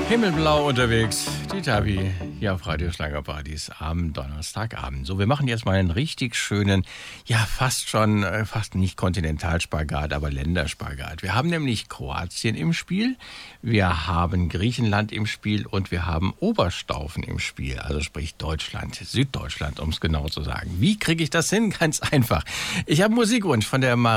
Himmelblau unterwegs, die Tabi hier auf Radio Schlagerpartys am Donnerstagabend. So, wir machen jetzt mal einen richtig schönen, ja fast nicht Kontinentalspagat, aber Länderspagat. Wir haben nämlich Kroatien im Spiel, wir haben Griechenland im Spiel und wir haben Oberstaufen im Spiel, also sprich Deutschland, Süddeutschland, um es genau zu sagen. Wie kriege ich das hin? Ganz einfach. Ich habe einen Musikwunsch von der